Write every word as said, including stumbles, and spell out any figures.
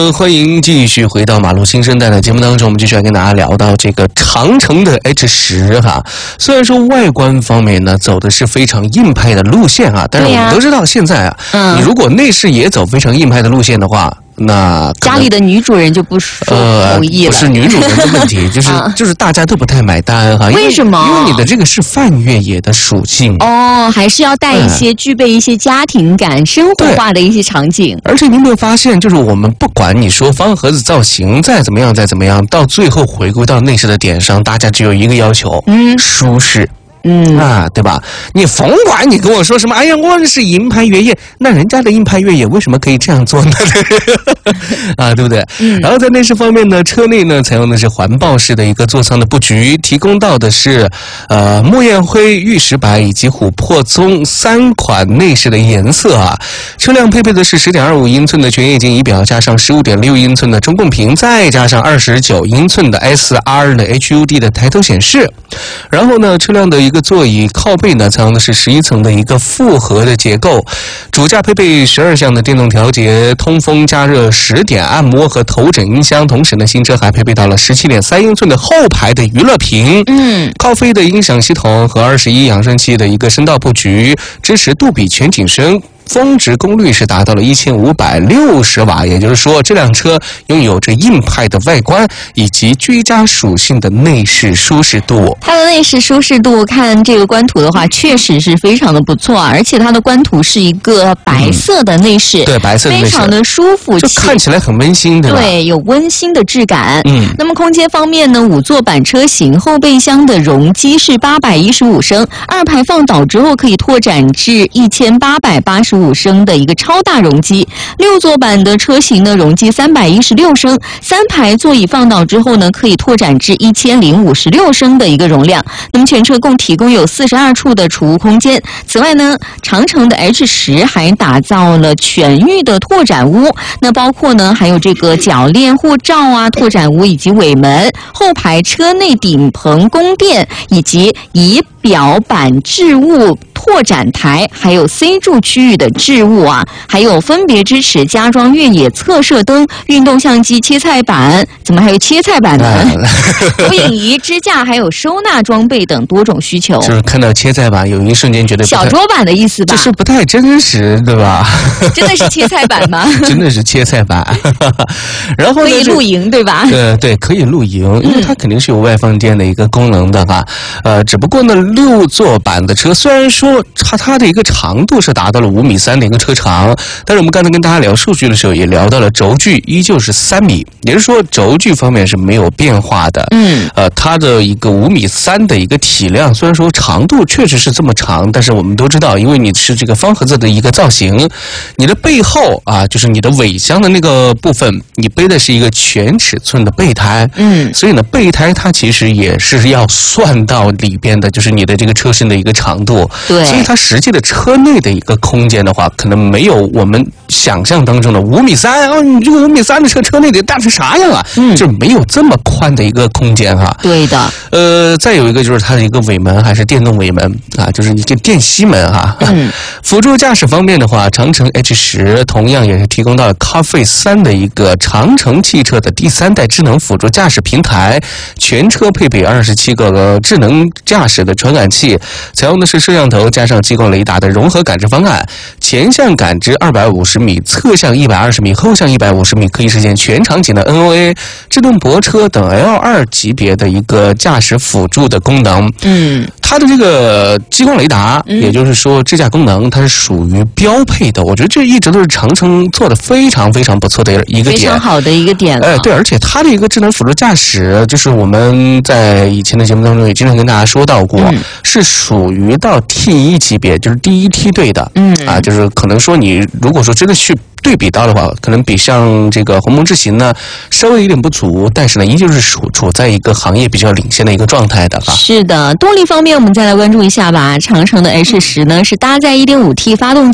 们欢迎继续回到马路新生代的节目当中，我们继续来跟大家聊到这个长城的 H 十 哈。虽然说外观方面呢走的是非常硬派的路线啊，但是我们都知道现在啊，嗯、你如果内饰也走非常硬派的路线的话，那家里的女主人就不说同意了、呃。 不是女主人的问题，就是、啊、就是大家都不太买单哈。 为什么？ 因为你的这个是泛越野的属性哦，还是要带一些、嗯、具备一些家庭感、生活化的一些场景。 而且你有没有发现，就是我们不管你说方盒子造型再怎么样再怎么样，到最后回归到内饰的点上，大家只有一个要求，嗯，舒适。嗯啊，对吧？你甭管你跟我说什么，哎呀，我是硬派越野，那人家的硬派越野为什么可以这样做呢？啊，对不对？嗯。然后在内饰方面呢，车内呢采用的是环抱式的一个座舱的布局，提供到的是呃墨焰灰、玉石白以及琥珀棕三款内饰的颜色啊。车辆配备的是 十点二五英寸的全液晶仪表，加上 十五点六英寸的中控屏，再加上二十九英寸的 S R 的 H U D 的抬头显示。然后呢，车辆的一个座椅靠背呢，采用的是十一层的一个复合的结构，主驾配备十二项的电动调节、通风、加热、十点按摩和头枕音箱，同时呢，新车还配备到了 十七点三英寸的后排的娱乐屏，嗯，靠背的音响系统和二十一扬声器的一个声道布局，支持杜比全景声。峰值功率是达到了一千五百六十瓦，也就是说，这辆车拥有着硬派的外观以及居家属性的内饰舒适度。 它的内饰舒适度，看这个官图的话，确实是非常的不错，而且它的官图是一个白色的内饰， 嗯、对，白色的内饰， 非常的舒服， 就看起来很温馨，对吧？ 对，有温馨的质感。 嗯， 那么空间方面呢，五座版车型后备箱的容积是八百一十五升，二排放倒之后可以拓展至一千八百八十五升的一个超大容积，六座版的车型呢，容积三百一十六升，三排座椅放倒之后呢，可以拓展至一千零五十六升的一个容量。那么全车共提供有四十二处的储物空间。此外呢，长城的 H 十 还打造了全域的拓展屋，那包括呢还有这个铰链护罩啊、拓展屋以及尾门、后排车内顶棚供电以及仪表板置物拓展台，还有 C 柱区域的置物啊，还有分别支持加装越野侧射灯、运动相机切菜板，怎么还有切菜板呢？投影仪、支架，还有收纳装备等多种需求。 就是看到切菜板，有一瞬间觉得小桌板的意思吧？ 就是不太真实，对吧？ 真的是切菜板吗？ 真的是切菜板。然后可以露营，对吧？ 对对，可以露营，因为它肯定是有外放电的一个功能的哈。呃，只不过呢，六座版的车虽然说它它的一个长度是达到了五米三的一个车长，但是我们刚才跟大家聊数据的时候也聊到了轴距依旧是三米，也就是说轴距方面是没有变化的。嗯，呃，它的一个五米三的一个体量，虽然说长度确实是这么长，但是我们都知道，因为你是这个方盒子的一个造型，你的背后啊，就是你的尾箱的那个部分，你背的是一个全尺寸的备胎。嗯，所以呢，备胎它其实也是要算到里边的，就是你的这个车身的一个长度。 对， 所以它实际的车内的一个空间的话，可能没有我们想象当中的五米三啊，你这个五米三的车车内得大成啥样啊？嗯，就没有这么宽的一个空间哈。 对的。 呃，再有一个就是它的一个尾门还是电动尾门啊，就是一个电吸门哈。嗯。辅助驾驶方面的话，长城 H 十 同样也是提供到了 CarPlay 三的一个长城汽车的第三代智能辅助驾驶平台，全车配备二十七个智能驾驶的传感器，采用的是摄像头加上激光雷达的融合感知方案，前向感知二百五十米，侧向一百二十米，后向一百五十米，可以实现全场景的 N O A、制动泊车等 L 二 级别的一个驾驶辅助的功能。嗯，它的这个激光雷达，嗯、也就是说支架功能，它是属于标配的。我觉得这一直都是长城做的非常非常不错的一个点， 非常好的一个点。 哎，对，而且它的一个智能辅助驾驶，就是我们在以前的节目当中也经常跟大家说到过，嗯、是属于到 T 一 级别，就是第一梯队的。嗯，啊，就是可能说你如果说真的去对比到的话，可能比像这个鸿蒙智行呢稍微有点不足，但是呢，依旧是处处在一个行业比较领先的一个状态的哈。 是的，动力方面我们再来关注一下吧。长城的 H 十 呢是搭载 一点五 T 发动